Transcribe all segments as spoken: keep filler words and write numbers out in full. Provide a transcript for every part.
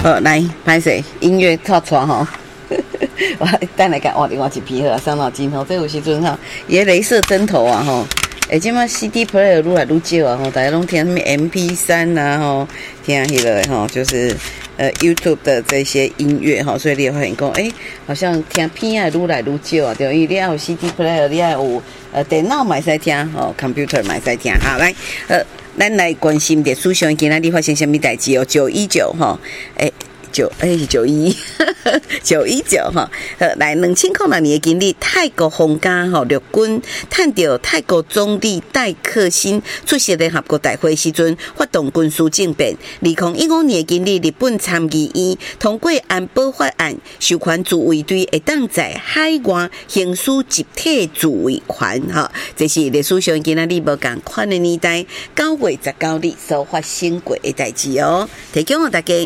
好，来，拍摄音乐跳出吼。我等来甲换另外一批好，伤脑筋吼。这有时阵吼，伊个镭射针头啊吼，诶，即马 C D player 愈来愈少啊吼，大家拢听什么 M P 三 啊吼，听迄个吼，就是呃 YouTube 的这些音乐吼，所以你会发现讲，诶、欸，好像听片啊愈来愈少啊，对，因为你要有 C D player， 你要有呃电脑嘛使听吼 ，computer 嘛使听。好，来，呃，咱来关心的思想，今仔日发生什么代志哦？九一九吼，诶、欸。九哎是九一九一九哈，来两千零六年的经历，泰国皇家吼陆军探到泰国总理戴克辛出席联合国大会时阵，发动军事政变。二零一五年的经历，日本参议院通过安保法案，授权自卫队会当在海外行使集体自卫权哈。这是历史上今仔日无共款的年代，九月十九日所发生过的代志哦，提供给大家。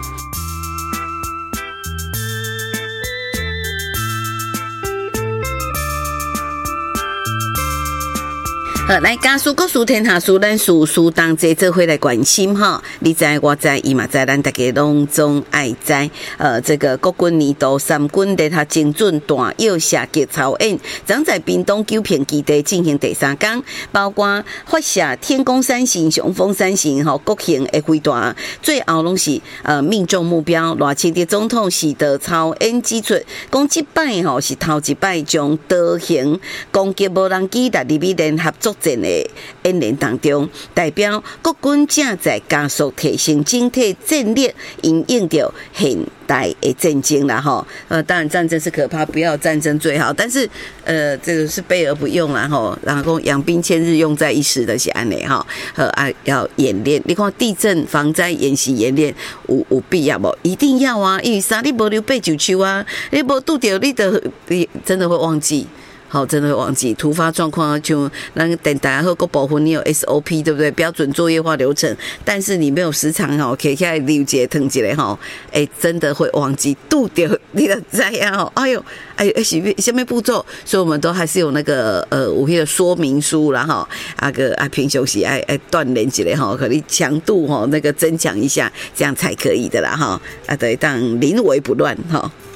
好，来家书国书天下书，咱书书当这做伙来关心哈。你知我知，伊嘛知，咱大家拢总爱知。呃，这个国军年度三军列下精准弹药射击操演，将在屏东九片基地进行第三天，包括发射天宫三型、雄风三型吼国型的飞弹，最后拢是呃命中目标。赖清德总统是的操演指出，讲即摆吼是头一摆将刀型攻击无人机纳入去联合作战的演练当中，代表国军正在加速提升整体战略，因应着现代的战争啦吼。呃，当然战争是可怕，不要战争最好，但是呃，这个是备而不用啦吼。然后讲养兵千日，用在一时的是安尼吼。呃啊，要演练，你看地震防灾演习演练有有必要无？一定要啊，因为啥你无留八九秋啊，你无拄着你的，你真的会忘记。好，真的会忘记突发状况，就那个等大家和各部分你有 S O P 对不对？标准作业化流程，但是你没有时常哈，可以开六节腾起来哈，哎，真的会忘记度掉你的灾啊！哦，哎呦，哎呦，是下面步骤，所以我们都还是有那个呃，有那个说明书啦哈，那个啊平休息哎哎锻炼起来哈，可以强度哈那个增强一下，这样才可以的啦哈，啊对，当临危不乱哈。